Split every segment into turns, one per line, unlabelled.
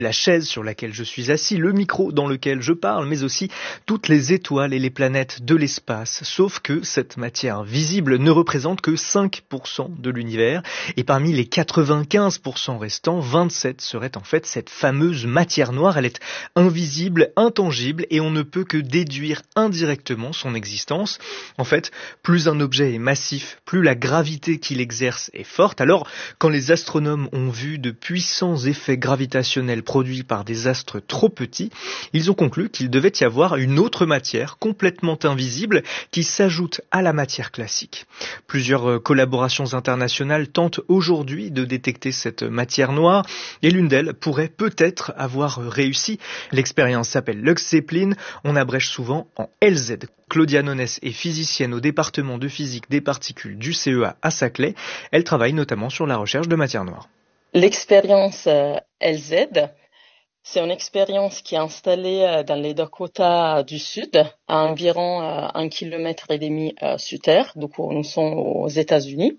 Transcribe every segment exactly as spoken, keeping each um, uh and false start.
la chaise sur laquelle je suis assis, le micro dans lequel je parle, mais aussi toutes les étoiles et les planètes de l'espace. Sauf que cette matière visible ne représente que cinq pour cent de l'univers, et parmi les quatre-vingt-quinze pour cent restants, vingt-sept seraient en fait cette fameuse matière noire. Elle est invisible, intangible, et on ne peut que déduire indirectement son existence. En fait, plus un objet est massif, plus la gravité qu'il exerce est forte. Alors, quand les astronomes ont vu de puissants effets gravitationnels produits par des astres trop petits, ils ont conclu qu'il devait y avoir une autre matière complètement invisible qui s'ajoute à la matière classique. Plusieurs collaborations internationales tentent aujourd'hui de détecter cette matière noire et l'une d'elles pourrait peut-être avoir réussi. L'expérience s'appelle Lux Zeppelin, on abrège souvent en L Z. Claudia Nones est physicienne au département de physique des particules du C E A à Saclay. Elle travaille notamment sur la recherche de matière noire.
L'expérience euh, L Z, c'est une expérience qui est installée dans les Dakota du Sud, à environ euh, un kilomètre et demi euh, sur Terre, donc nous sommes aux États-Unis.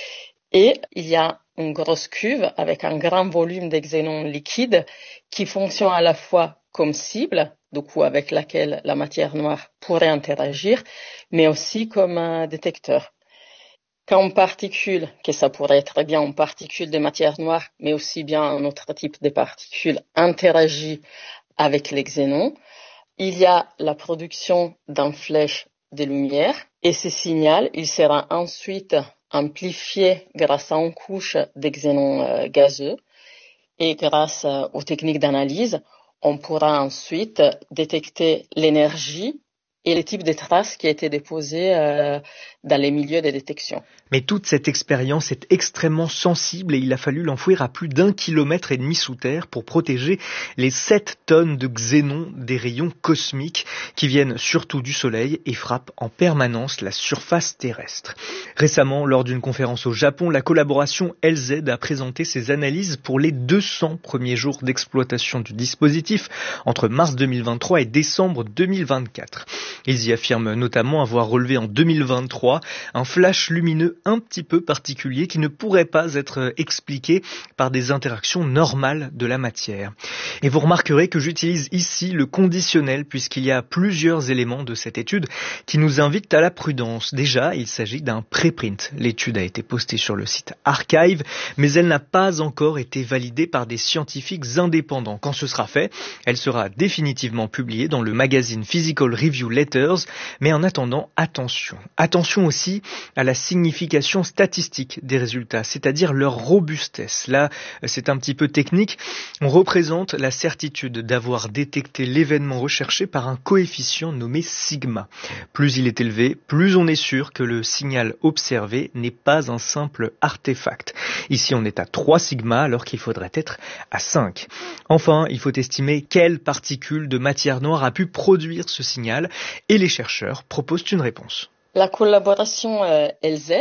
Et il y a une grosse cuve avec un grand volume de xénon liquide qui fonctionne à la fois comme cible, donc avec laquelle la matière noire pourrait interagir, mais aussi comme un détecteur. Quand une particule, que ça pourrait être bien une particule de matière noire, mais aussi bien un autre type de particule, interagit avec les xénons, il y a la production d'une flèche de lumière et ce signal, il sera ensuite amplifié grâce à une couche de xénon euh, gazeux et grâce euh, aux techniques d'analyse, on pourra ensuite détecter l'énergie et les types de traces qui étaient déposées euh, dans les milieux de détection.
Mais toute cette expérience est extrêmement sensible et il a fallu l'enfouir à plus d'un kilomètre et demi sous terre pour protéger les sept tonnes de xénon des rayons cosmiques qui viennent surtout du Soleil et frappent en permanence la surface terrestre. Récemment, lors d'une conférence au Japon, la collaboration L Z a présenté ses analyses pour les deux cents premiers jours d'exploitation du dispositif entre mars deux mille vingt-trois et décembre deux mille vingt-quatre. Ils y affirment notamment avoir relevé en deux mille vingt-trois un flash lumineux un petit peu particulier qui ne pourrait pas être expliqué par des interactions normales de la matière. Et vous remarquerez que j'utilise ici le conditionnel puisqu'il y a plusieurs éléments de cette étude qui nous invitent à la prudence. Déjà, il s'agit d'un préprint. L'étude a été postée sur le site Archive, mais elle n'a pas encore été validée par des scientifiques indépendants. Quand ce sera fait, elle sera définitivement publiée dans le magazine Physical Review Letters, mais en attendant, attention. Attention aussi à la signification statistique des résultats, c'est-à-dire leur robustesse. Là, c'est un petit peu technique. On représente la certitude d'avoir détecté l'événement recherché par un coefficient nommé sigma. Plus il est élevé, plus on est sûr que le signal observé n'est pas un simple artefact. Ici, on est à trois sigma alors qu'il faudrait être à cinq. Enfin, il faut estimer quelle particule de matière noire a pu produire ce signal et les chercheurs proposent une réponse.
La collaboration euh, L Z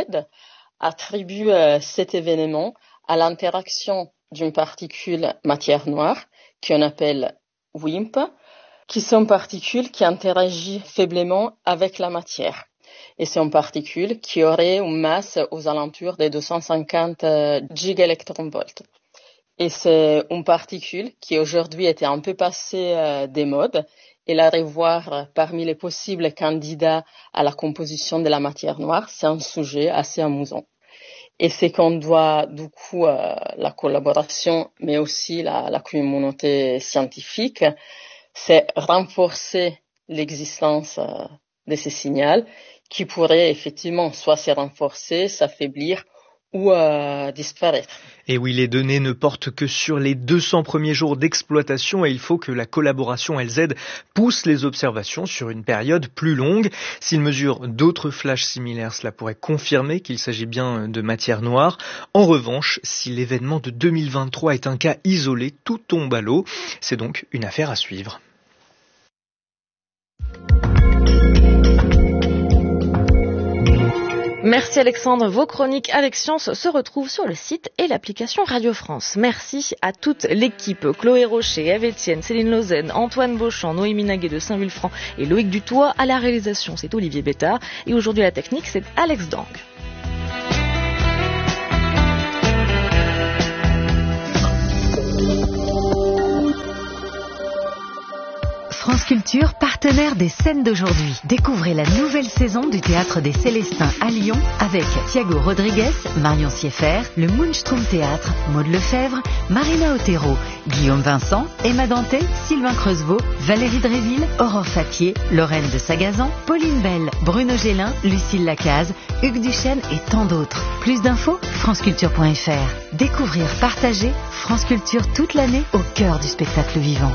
attribue euh, cet événement à l'interaction d'une particule matière noire qu'on appelle W I M P, qui sont particules qui interagissent faiblement avec la matière. Et c'est une particule qui aurait une masse aux alentours de deux cent cinquante euh, gigaelectronvolts. Et c'est une particule qui aujourd'hui était un peu passée euh, des modes et la revoir parmi les possibles candidats à la composition de la matière noire, c'est un sujet assez amusant. Et c'est qu'on doit, du coup, euh, la collaboration, mais aussi la, la communauté scientifique, c'est renforcer l'existence euh, de ces signaux qui pourraient effectivement soit se renforcer, s'affaiblir ou euh, disparaître.
Et oui, les données ne portent que sur les deux cents premiers jours d'exploitation et il faut que la collaboration L Z pousse les observations sur une période plus longue. S'il mesure d'autres flashs similaires, cela pourrait confirmer qu'il s'agit bien de matière noire. En revanche, si l'événement de deux mille vingt-trois est un cas isolé, tout tombe à l'eau. C'est donc une affaire à suivre.
Merci Alexandre. Vos chroniques avec Science se retrouvent sur le site et l'application Radio France. Merci à toute l'équipe. Chloé Rocher, Eve Etienne, Céline Lausanne, Antoine Beauchamp, Noémie Naguet de Saint-Vulfranc et Loïc Dutoit. À la réalisation, c'est Olivier Bétard. Et aujourd'hui, la technique, c'est Alex Dang.
France Culture, partenaire des scènes d'aujourd'hui. Découvrez la nouvelle saison du Théâtre des Célestins à Lyon avec Thiago Rodriguez, Marion Sieffert, le Moonstrom Théâtre, Maud Lefebvre, Marina Otero, Guillaume Vincent, Emma Dantet, Sylvain Creusevaux, Valérie Dréville, Aurore Fatier, Lorraine de Sagazan, Pauline Bell, Bruno Gélin, Lucille Lacaze, Hugues Duchesne et tant d'autres. Plus d'infos, franceculture point f r. Découvrir, partager, France Culture toute l'année au cœur du spectacle vivant.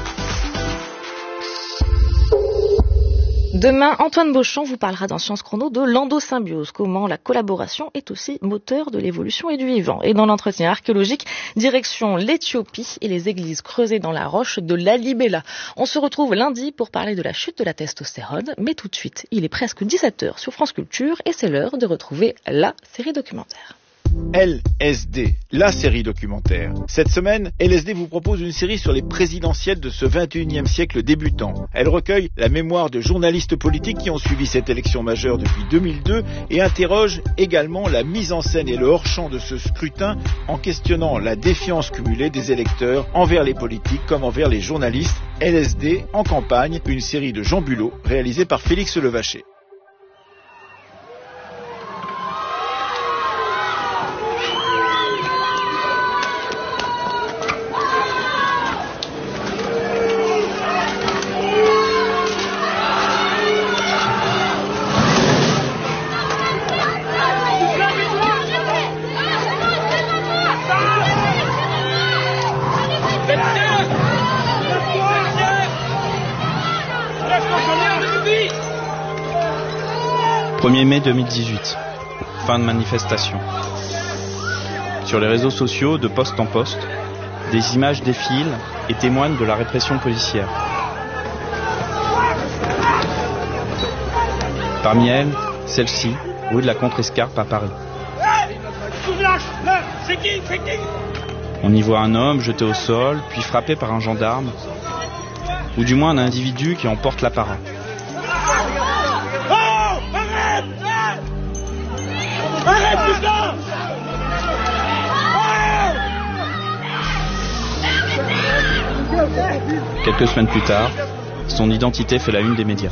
Demain, Antoine Beauchamp vous parlera dans Science Chrono de l'endosymbiose, comment la collaboration est aussi moteur de l'évolution et du vivant. Et dans l'entretien archéologique, direction l'Éthiopie et les églises creusées dans la roche de Lalibela. On se retrouve lundi pour parler de la chute de la testostérone, mais tout de suite, il est presque dix-sept heures sur France Culture et c'est l'heure de retrouver la série documentaire.
L S D, la série documentaire. Cette semaine, L S D vous propose une série sur les présidentielles de ce vingt et unième siècle débutant. Elle recueille la mémoire de journalistes politiques qui ont suivi cette élection majeure depuis deux mille deux et interroge également la mise en scène et le hors-champ de ce scrutin en questionnant la défiance cumulée des électeurs envers les politiques comme envers les journalistes. L S D en campagne, une série de Jean Bulot réalisée par Félix Levaché.
premier mai deux mille dix-huit, fin de manifestation. Sur les réseaux sociaux, de poste en poste, des images défilent et témoignent de la répression policière. Parmi elles, celle-ci, rue de la Contrescarpe à Paris. On y voit un homme jeté au sol, puis frappé par un gendarme, ou du moins un individu qui emporte l'apparat.
Arrête, putain!
Quelques semaines plus tard, son identité fait la une des médias.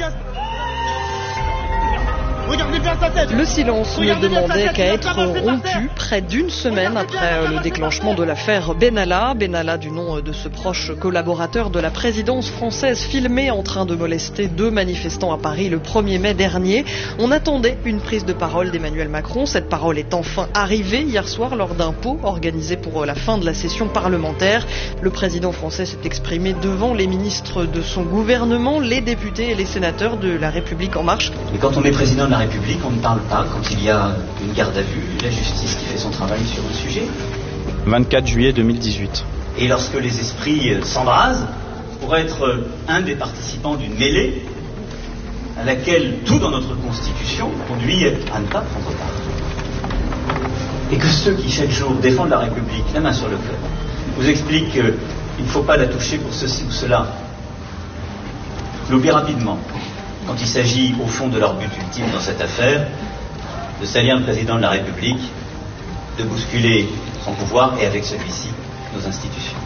Le silence ne demandait qu'à être rompu près d'une semaine après le déclenchement de l'affaire Benalla. Benalla, du nom de ce proche collaborateur de la présidence française, filmé en train de molester deux manifestants à Paris le premier mai dernier. On attendait une prise de parole d'Emmanuel Macron. Cette parole est enfin arrivée hier soir lors d'un pot organisé pour la fin de la session parlementaire. Le président français s'est exprimé devant les ministres de son gouvernement, les députés et les sénateurs de La République En Marche.
Et quand on est président de la République, on ne parle pas quand il y a une garde à vue, la justice qui fait son travail sur le sujet.
vingt-quatre juillet deux mille dix-huit.
Et lorsque les esprits s'embrasent, pour être un des participants d'une mêlée à laquelle tout dans notre Constitution conduit à ne pas prendre part. Et que ceux qui chaque jour défendent la République, la main sur le cœur, vous expliquent qu'il ne faut pas la toucher pour ceci ou cela, l'oublient rapidement. Quand il s'agit, au fond de leur but ultime dans cette affaire, de salir le président de la République, de bousculer son pouvoir et avec celui-ci, nos institutions.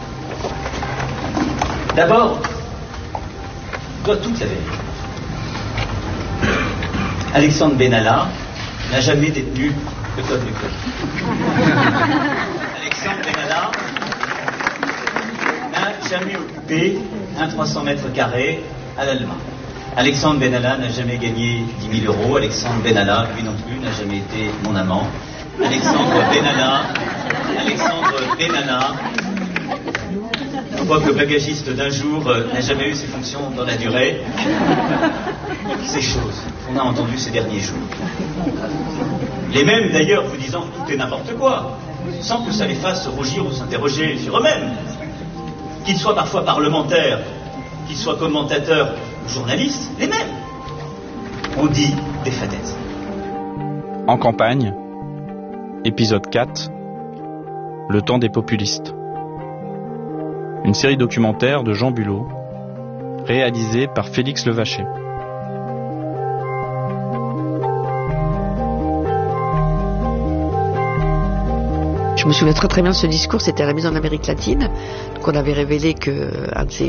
D'abord, on doit toute la vérité. Alexandre Benalla n'a jamais détenu le code du code. Alexandre Benalla n'a jamais occupé un trois cents mètres carrés à l'Allemagne. Alexandre Benalla n'a jamais gagné dix mille euros. Alexandre Benalla, lui non plus, n'a jamais été mon amant. Alexandre Benalla, Alexandre Benalla, quoique bagagiste d'un jour, euh, n'a jamais eu ses fonctions dans la durée. Ces choses qu'on a entendues ces derniers jours. Les mêmes d'ailleurs vous disant que tout est n'importe quoi, sans que ça les fasse rougir ou s'interroger sur eux-mêmes. Qu'ils soient parfois parlementaires, qu'ils soient commentateurs ou journalistes, les mêmes. On dit des fadaises.
En campagne, épisode quatre, Le temps des populistes. Une série documentaire de Jean Bulot, réalisée par Félix Levaché.
Je me souviens très très bien de ce discours, c'était à la mise en Amérique latine. Donc on avait révélé qu'un de ses